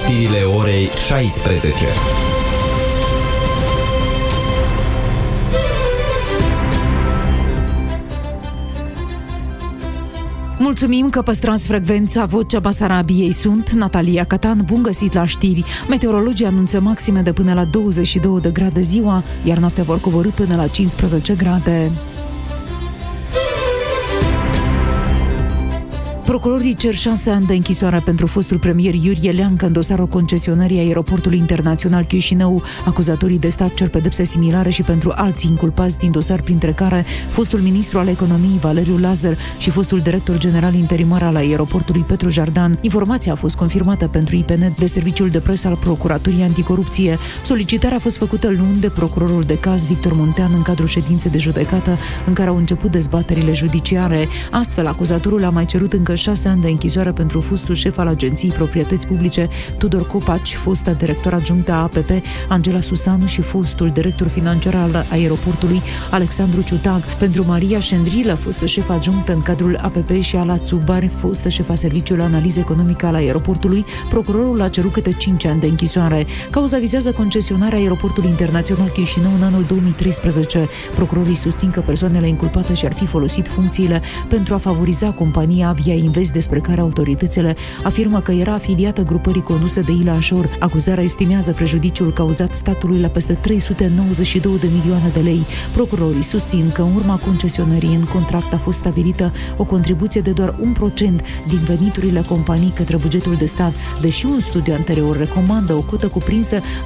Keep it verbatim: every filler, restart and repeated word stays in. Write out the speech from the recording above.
știrile orei șaisprezece. Mulțumim că păstrați frecvența. Vocea Basarabiei, sunt Natalia Catan. Bun găsit la știri. Meteorologii anunță maxime de până la douăzeci și două de grade ziua, iar noaptea vor coborî până la cincisprezece grade. Procurorii cer șase ani de închisoare pentru fostul premier Iurie Leancă în dosarul concesionării aeroportului internațional Chișinău. Acuzatorii de stat cer pedepse similare și pentru alții inculpați din dosar, printre care fostul ministru al economiei Valeriu Lazar și fostul director general interimar al aeroportului Petru Jardan. Informația a fost confirmată pentru I P N de serviciul de presă al Procuraturii Anticorupție. Solicitarea a fost făcută luni de procurorul de caz Victor Muntean în cadrul ședinței de judecată în care au început dezbaterile judiciare. Astfel, acuzatorul a mai cerut încă șase ani de închisoare pentru fostul șef al Agenției Proprietăți Publice Tudor Copaci, fosta director adjunctă a A P P Angela Susanu și fostul director financiar al aeroportului Alexandru Ciutag. Pentru Maria Șendrilă, fostă șef adjunctă în cadrul A P P, și Ala Țubari, fostă șef a Serviciului Analiză Economică al aeroportului, procurorul a cerut câte cinci ani de închisoare. Cauza vizează concesionarea aeroportului internațional Chișinău în anul două mii treisprezece. Procurorii susțin că persoanele inculpate și-ar fi folosit funcțiile pentru a favoriza compania Avia Invest, despre care autoritățile afirmă că era afiliată grupării conduse de Ilan Șor. Acuzarea estimează prejudiciul cauzat statului la peste trei sute nouăzeci și două de milioane de lei. Procurorii susțin că în urma concesionării în contract a fost stabilită o contribuție de doar un procent din veniturile companiei către bugetul de stat, deși un studiu anterior recomandă o cotă cuprinsă